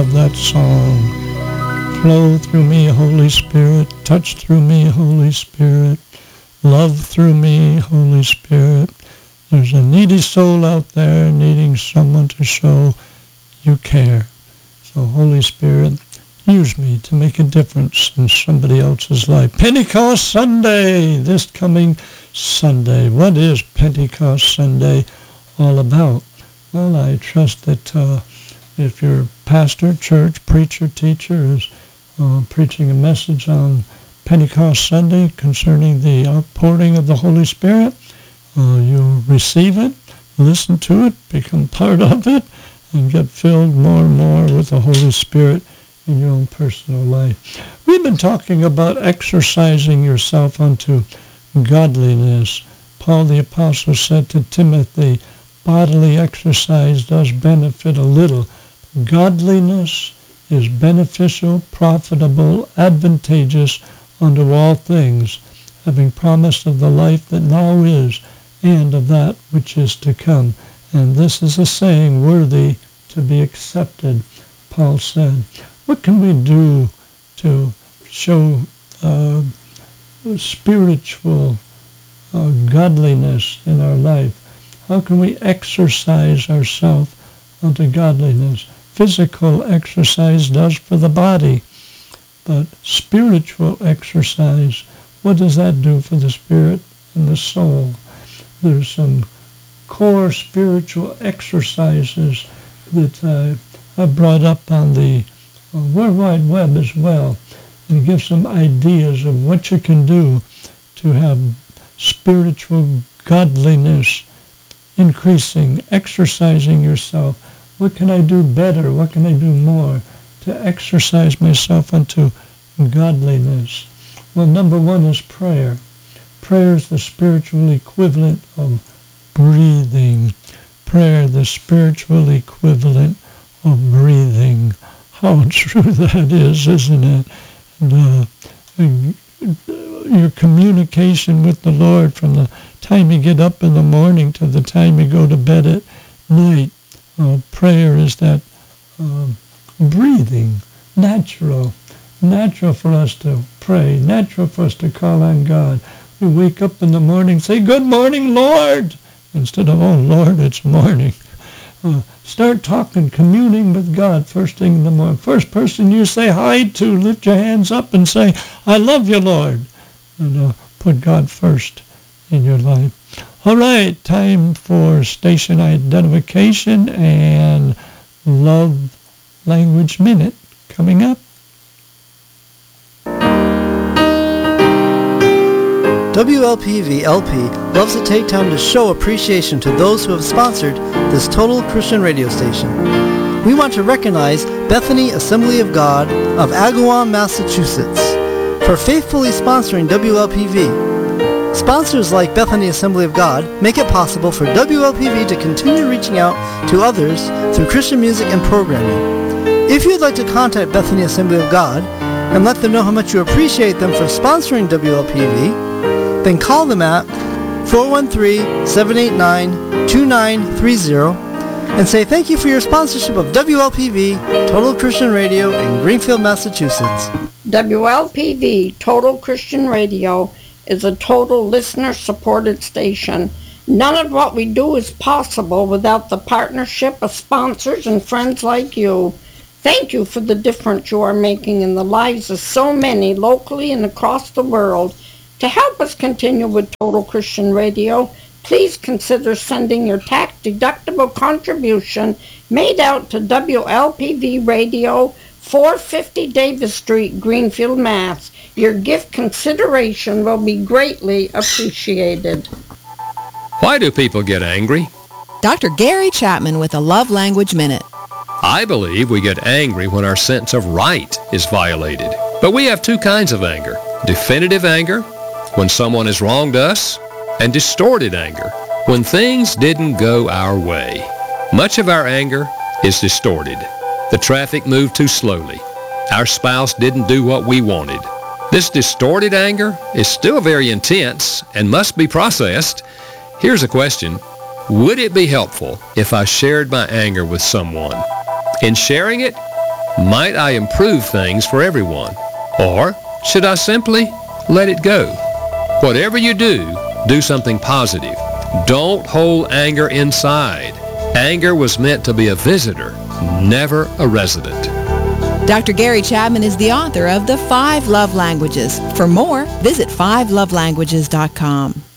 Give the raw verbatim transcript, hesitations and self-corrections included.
love that song. Flow through me, Holy Spirit. Touch through me, Holy Spirit. Love through me, Holy Spirit. There's a needy soul out there needing someone to show you care. So, Holy Spirit, use me to make a difference in somebody else's life. Pentecost Sunday, this coming Sunday. What is Pentecost Sunday all about? Well, I trust that uh, if your pastor, church, preacher, teacher is uh, preaching a message on Pentecost Sunday concerning the outpouring of the Holy Spirit, uh, you'll receive it, listen to it, become part of it, and get filled more and more with the Holy Spirit in your own personal life. We've been talking about exercising yourself unto godliness. Paul the Apostle said to Timothy, bodily exercise does benefit a little. Godliness is beneficial, profitable, advantageous unto all things, having promised of the life that now is, and of that which is to come. And this is a saying worthy to be accepted, Paul said. What can we do to show uh, spiritual uh, godliness in our life? How can we exercise ourselves unto godliness? Physical exercise does for the body, but spiritual exercise, what does that do for the spirit and the soul? There's some core spiritual exercises that uh, I've brought up on the uh, World Wide Web as well, and give some ideas of what you can do to have spiritual godliness increasing, exercising yourself. What can I do better? What can I do more to exercise myself unto godliness? Well, number one is prayer. Prayer is the spiritual equivalent of breathing. Prayer, the spiritual equivalent of breathing. How true that is, isn't it? And, uh, your communication with the Lord from the time you get up in the morning to the time you go to bed at night. Uh, prayer is that uh, breathing, natural, natural for us to pray, natural for us to call on God. We wake up in the morning, say, "Good morning, Lord," instead of, "Oh, Lord, it's morning." Uh, start talking, communing with God first thing in the morning. First person you say hi to, lift your hands up and say, "I love you, Lord." And uh, put God first in your life. All right, time for station identification and Love Language Minute coming up. W L P V L P loves to take time to show appreciation to those who have sponsored this Total Christian radio station. We want to recognize Bethany Assembly of God of Agawam, Massachusetts, for faithfully sponsoring W L P V. Sponsors like Bethany Assembly of God make it possible for W L P V to continue reaching out to others through Christian music and programming. If you'd like to contact Bethany Assembly of God and let them know how much you appreciate them for sponsoring W L P V, then call them at four one three, seven eight nine, two nine three zero and say thank you for your sponsorship of W L P V, Total Christian Radio in Greenfield, Massachusetts. W L P V, Total Christian Radio, is a total listener-supported station. None of what we do is possible without the partnership of sponsors and friends like you. Thank you for the difference you are making in the lives of so many locally and across the world. To help us continue with Total Christian Radio, please consider sending your tax-deductible contribution made out to W L P V Radio, four fifty Davis Street, Greenfield, Mass. Your gift consideration will be greatly appreciated. Why do people get angry? Doctor Gary Chapman with a Love Language Minute. I believe we get angry when our sense of right is violated. But we have two kinds of anger. Definitive anger, when someone has wronged us, and distorted anger, when things didn't go our way. Much of our anger is distorted. The traffic moved too slowly. Our spouse didn't do what we wanted. This distorted anger is still very intense and must be processed. Here's a question. Would it be helpful if I shared my anger with someone? In sharing it, Might I improve things for everyone? Or should I simply let it go? Whatever you do, do something positive. Don't hold anger inside. Anger was meant to be a visitor, never a resident. Doctor Gary Chapman is the author of The Five Love Languages. For more, visit five love languages dot com.